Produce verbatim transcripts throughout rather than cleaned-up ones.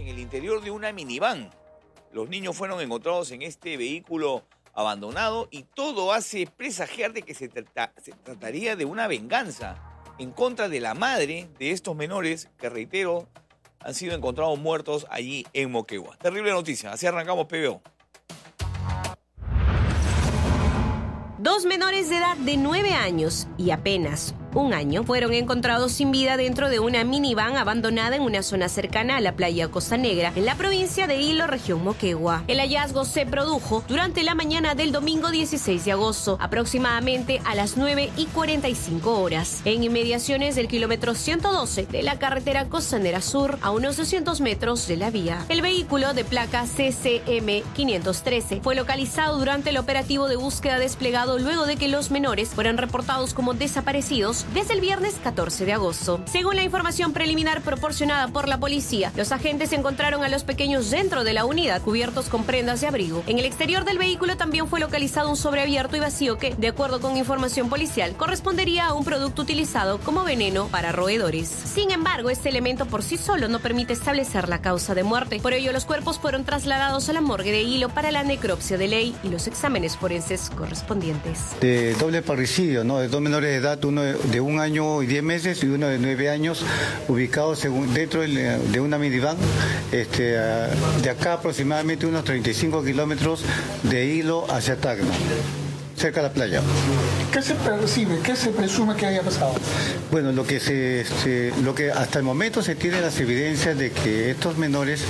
en el interior de una minivan. Los niños fueron encontrados en este vehículo abandonado y todo hace presagiar de que se, trata, se trataría de una venganza en contra de la madre de estos menores que, reitero, han sido encontrados muertos allí en Moquegua. Terrible noticia. Así arrancamos P B O. Dos menores de edad de nueve años y apenas un año fueron encontrados sin vida dentro de una minivan abandonada en una zona cercana a la playa Costa Negra, en la provincia de Hilo, región Moquegua. El hallazgo se produjo durante la mañana del domingo dieciséis de agosto, aproximadamente a las nueve y cuarenta y cinco horas, en inmediaciones del kilómetro ciento doce de la carretera Costanera Sur, a unos doscientos metros de la vía. El vehículo de placa C C M quinientos trece fue localizado durante el operativo de búsqueda desplegado luego de que los menores fueran reportados como desaparecidos desde el viernes catorce de agosto. Según la información preliminar proporcionada por la policía, los agentes encontraron a los pequeños dentro de la unidad, cubiertos con prendas de abrigo. En el exterior del vehículo también fue localizado un sobre abierto y vacío que, de acuerdo con información policial, correspondería a un producto utilizado como veneno para roedores. Sin embargo, este elemento por sí solo no permite establecer la causa de muerte. Por ello, los cuerpos fueron trasladados a la morgue de Hilo para la necropsia de ley y los exámenes forenses correspondientes. De doble parricidio, ¿no? De dos menores de edad, uno de de un año y diez meses y uno de nueve años, ubicados según, dentro de una minivan, este, de acá aproximadamente unos treinta y cinco kilómetros de Hilo hacia Tacna, cerca de la playa. ¿Qué se percibe? ¿Qué se presume que haya pasado? Bueno, lo que, se, este, lo que hasta el momento se tiene las evidencias de que estos menores,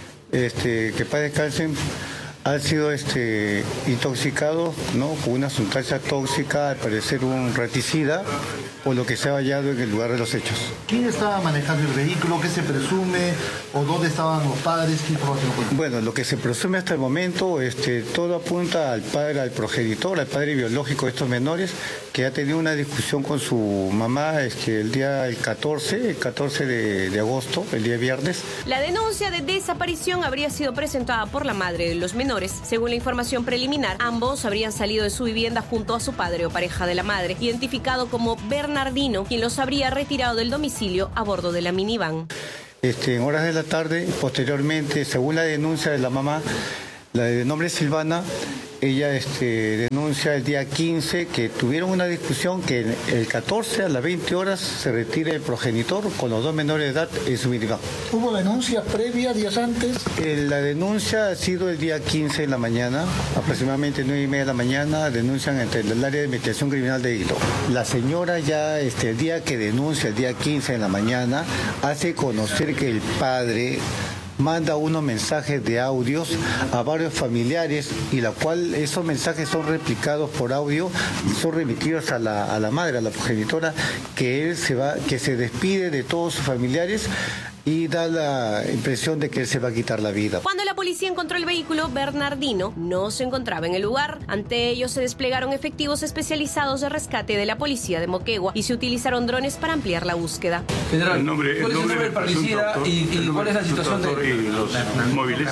este, que paz descansen, han sido este, intoxicados, ¿no?, con una sustancia tóxica, al parecer un raticida, o lo que se ha hallado en el lugar de los hechos. ¿Quién estaba manejando el vehículo? ¿Qué se presume? ¿O dónde estaban los padres? ¿Qué información? Bueno, lo que se presume hasta el momento, este, todo apunta al padre, al progenitor, al padre biológico de estos menores, que ha tenido una discusión con su mamá este, el día el catorce, el catorce de, de agosto, el día viernes. La denuncia de desaparición habría sido presentada por la madre de los menores. Según la información preliminar, ambos habrían salido de su vivienda junto a su padre o pareja de la madre, identificado como Bernardino, quien los habría retirado del domicilio a bordo de la minivan. Este, en horas de la tarde, posteriormente, según la denuncia de la mamá, la de nombre Silvana, ella este, denuncia el día quince que tuvieron una discusión, que el catorce a las veinte horas se retira el progenitor con los dos menores de edad en su minivan. ¿Hubo denuncia previa días antes? Eh, la denuncia ha sido el día quince en la mañana, aproximadamente nueve y media de la mañana, denuncian entre el área de investigación criminal de Hilo. La señora ya, este, el día que denuncia, el día quince en la mañana, hace conocer que el padre manda unos mensajes de audios a varios familiares y la cual esos mensajes son replicados por audio y son remitidos a la, a la madre, a la progenitora, que él se va, que se despide de todos sus familiares y da la impresión de que él se va a quitar la vida. Cuando la policía encontró el vehículo, Bernardino no se encontraba en el lugar. Ante ello se desplegaron efectivos especializados de rescate de la policía de Moquegua y se utilizaron drones para ampliar la búsqueda. General, el nombre, ¿cuál el es el nombre del parricida y, y cuál es la situación de y los móviles?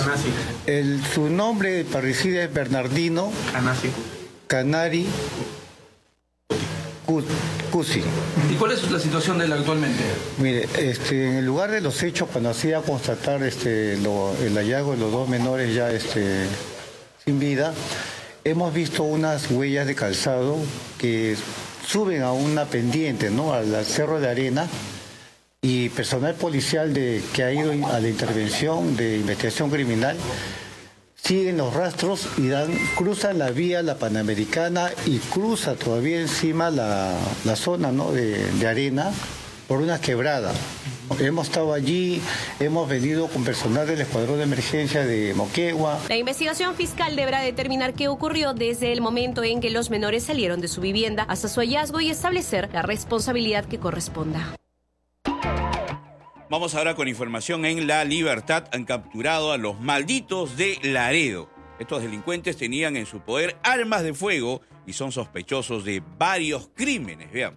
El, su nombre de parricida es Bernardino Canari Cusi. ¿Y cuál es la situación de él actualmente? Mire, este, en el lugar de los hechos, cuando hacía constatar este, lo, el hallazgo de los dos menores ya este, sin vida, hemos visto unas huellas de calzado que suben a una pendiente, ¿no?, al, al cerro de arena, y personal policial de, que ha ido a la intervención de investigación criminal siguen los rastros y dan, cruzan la vía, la Panamericana, y cruza todavía encima la, la zona, ¿no?, de, de arena por una quebrada. Hemos estado allí, hemos venido con personal del Escuadrón de Emergencia de Moquegua. La investigación fiscal deberá determinar qué ocurrió desde el momento en que los menores salieron de su vivienda hasta su hallazgo y establecer la responsabilidad que corresponda. Vamos ahora con información en La Libertad. Han capturado a los malditos de Laredo. Estos delincuentes tenían en su poder armas de fuego y son sospechosos de varios crímenes. Veamos.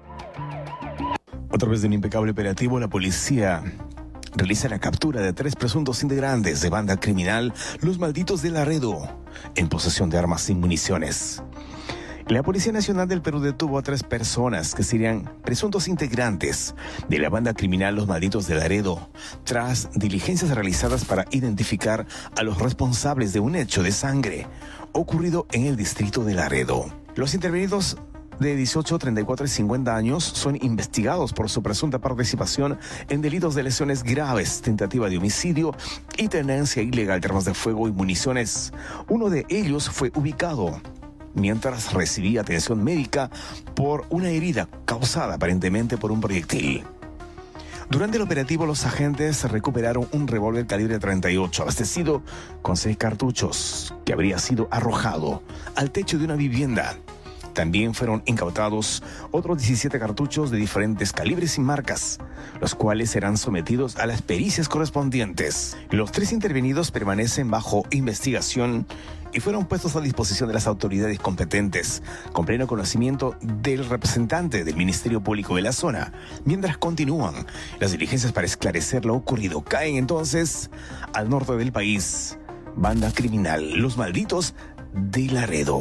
A través de un impecable operativo, la policía realiza la captura de tres presuntos integrantes de banda criminal, los malditos de Laredo, en posesión de armas sin municiones. La Policía Nacional del Perú detuvo a tres personas que serían presuntos integrantes de la banda criminal Los Malditos de Laredo, tras diligencias realizadas para identificar a los responsables de un hecho de sangre ocurrido en el distrito de Laredo. Los intervenidos de dieciocho, treinta y cuatro y cincuenta años son investigados por su presunta participación en delitos de lesiones graves, tentativa de homicidio y tenencia ilegal de armas de fuego y municiones. Uno de ellos fue ubicado mientras recibía atención médica por una herida causada aparentemente por un proyectil. Durante el operativo, los agentes recuperaron un revólver calibre treinta y ocho abastecido con seis cartuchos que habría sido arrojado al techo de una vivienda. También fueron incautados otros diecisiete cartuchos de diferentes calibres y marcas, los cuales serán sometidos a las pericias correspondientes. Los tres intervenidos permanecen bajo investigación y fueron puestos a disposición de las autoridades competentes, con pleno conocimiento del representante del Ministerio Público de la zona. Mientras continúan las diligencias para esclarecer lo ocurrido, caen entonces al norte del país, banda criminal Los Malditos de Laredo.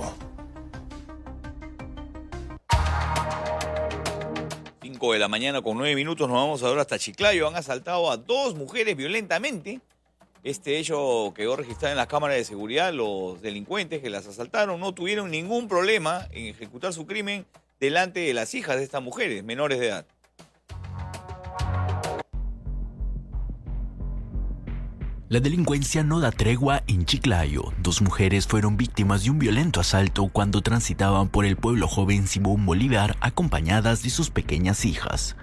cinco de la mañana con nueve minutos, nos vamos ahora hasta Chiclayo. Han asaltado a dos mujeres violentamente. Este hecho quedó registrado en las cámaras de seguridad. Los delincuentes que las asaltaron no tuvieron ningún problema en ejecutar su crimen delante de las hijas de estas mujeres, menores de edad. La delincuencia no da tregua en Chiclayo. Dos mujeres fueron víctimas de un violento asalto cuando transitaban por el pueblo joven Simón Bolívar acompañadas de sus pequeñas hijas.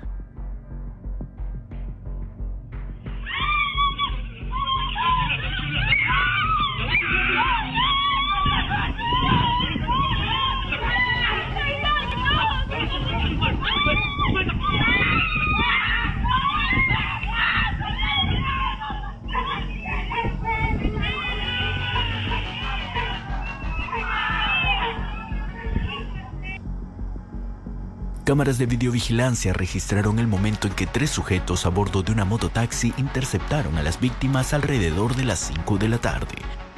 Cámaras de videovigilancia registraron el momento en que tres sujetos a bordo de una mototaxi interceptaron a las víctimas alrededor de las cinco de la tarde.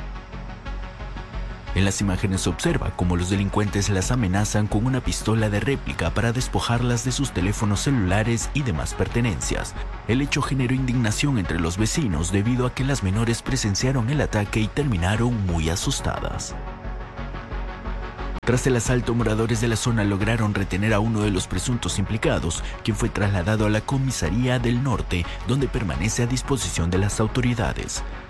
En las imágenes se observa cómo los delincuentes las amenazan con una pistola de réplica para despojarlas de sus teléfonos celulares y demás pertenencias. El hecho generó indignación entre los vecinos debido a que las menores presenciaron el ataque y terminaron muy asustadas. Tras el asalto, moradores de la zona lograron retener a uno de los presuntos implicados, quien fue trasladado a la comisaría del norte, donde permanece a disposición de las autoridades.